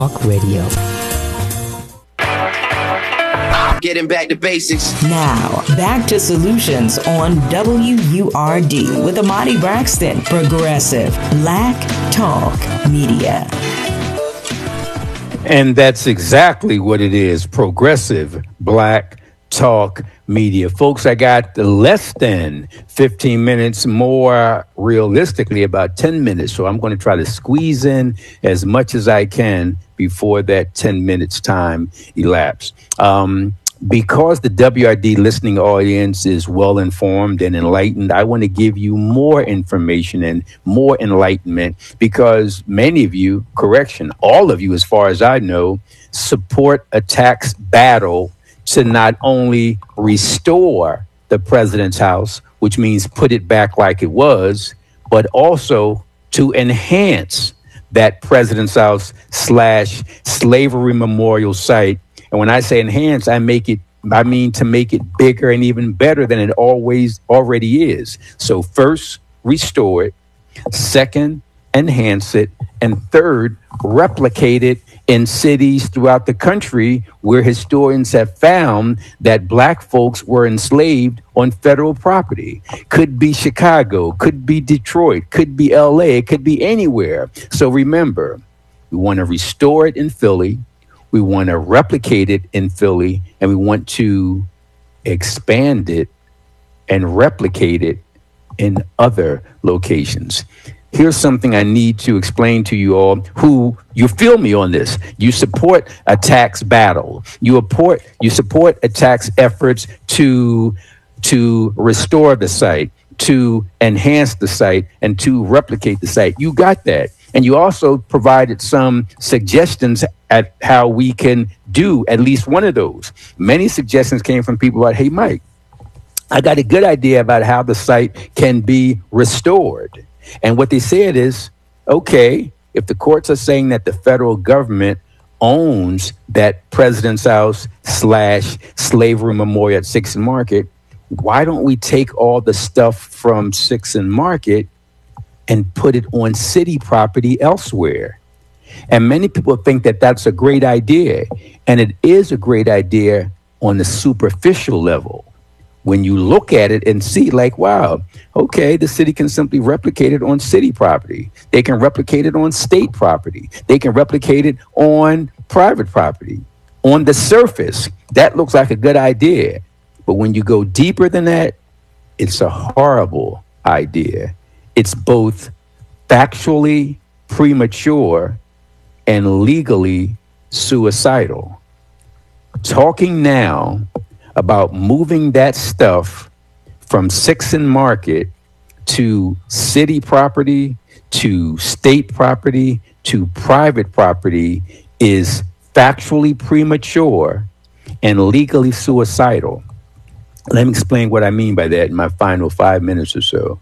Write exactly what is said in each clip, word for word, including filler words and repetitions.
Talk Radio. Getting back to basics. Now, back to solutions on W U R D with Amani Braxton. Progressive Black Talk Media. And that's exactly what it is. Progressive Black Talk Media. Folks, I got less than fifteen minutes, more realistically about ten minutes. So I'm going to try to squeeze in as much as I can before that ten minutes time elapse. Um, Because the W R D listening audience is well informed and enlightened, I want to give you more information and more enlightenment because many of you, correction, all of you, as far as I know, support a tax battle to not only restore the president's house, which means put it back like it was, but also to enhance that president's house slash slavery memorial site. And when I say enhance, I make it, I mean to make it bigger and even better than it always already is. So first, restore it. Second, enhance it. And third, replicate it in cities throughout the country where historians have found that black folks were enslaved on federal property. Could be Chicago, could be Detroit, could be L A, it could be anywhere. So remember, we want to restore it in Philly. We want to replicate it in Philly, and we want to expand it and replicate it in other locations. Here's something I need to explain to you all who you feel me on this. You support a tax battle. You support, you support a tax efforts to, to restore the site, to enhance the site, and to replicate the site. You got that. And you also provided some suggestions at how we can do at least one of those. Many suggestions came from people like, hey, Mike, I got a good idea about how the site can be restored. And what they said is, okay, if the courts are saying that the federal government owns that President's House slash slavery memorial at Sixth and Market, why don't we take all the stuff from Sixth and Market and put it on city property elsewhere? And many people think that that's a great idea. And it is a great idea on the superficial level. When you look at it and see like, wow, okay, the city can simply replicate it on city property. They can replicate it on state property. They can replicate it on private property. On the surface, that looks like a good idea. But when you go deeper than that, it's a horrible idea. It's both factually premature and legally suicidal. Talking now about moving that stuff from Sixth and Market to city property, to state property, to private property is factually premature and legally suicidal. Let me explain what I mean by that in my final five minutes or so.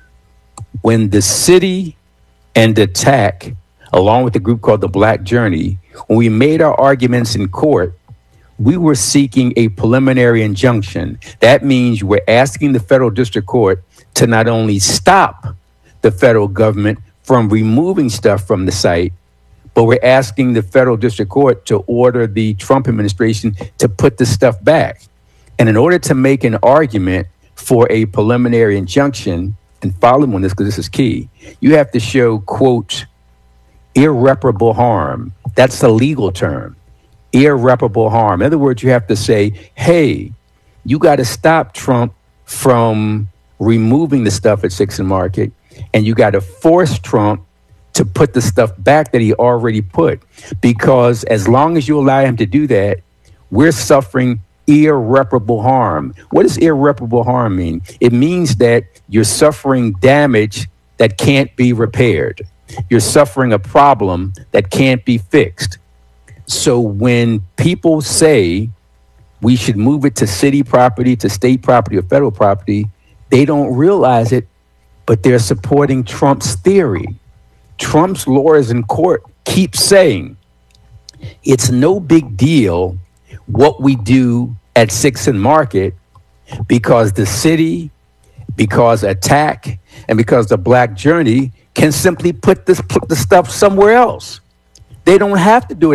When the city and the T A C, along with a group called the Black Journey, when we made our arguments in court, we were seeking a preliminary injunction. That means we're asking the federal district court to not only stop the federal government from removing stuff from the site, but we're asking the federal district court to order the Trump administration to put the stuff back. And in order to make an argument for a preliminary injunction, and follow me on this because this is key, you have to show, quote, irreparable harm. That's a legal term. Irreparable harm. In other words, you have to say, hey, you got to stop Trump from removing the stuff at Sixth and Market, and you got to force Trump to put the stuff back that he already put. Because as long as you allow him to do that, we're suffering irreparable harm. What does irreparable harm mean? It means that you're suffering damage that can't be repaired. You're suffering a problem that can't be fixed. So when people say we should move it to city property, to state property, or federal property, they don't realize it, but they're supporting Trump's theory. Trump's lawyers in court keep saying it's no big deal what we do at Sixth and Market because the city, because Attack, and because the Black Journey can simply put this put the stuff somewhere else. They don't have to do it.